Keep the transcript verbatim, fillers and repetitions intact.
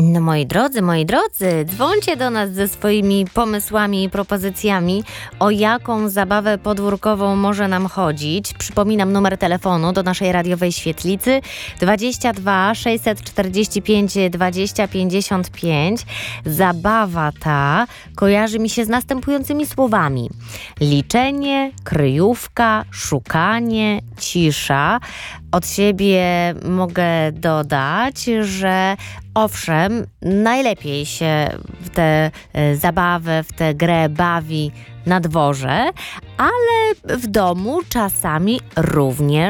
No moi drodzy, moi drodzy, dzwońcie do nas ze swoimi pomysłami i propozycjami, o jaką zabawę podwórkową może nam chodzić. Przypominam numer telefonu do naszej radiowej świetlicy dwadzieścia dwa sześćset czterdzieści pięć dwadzieścia pięćdziesiąt pięć. Zabawa ta kojarzy mi się z następującymi słowami: liczenie, kryjówka, szukanie, cisza. Od siebie mogę dodać, że owszem, najlepiej się w tę e, zabawę, w tę grę bawi na dworze, ale w domu czasami również